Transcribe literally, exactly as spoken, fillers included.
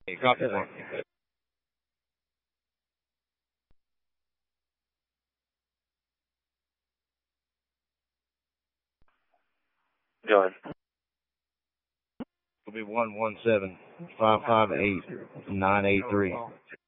Hey, copy one. Go ahead. It'll be one one seven five five eight nine eight three.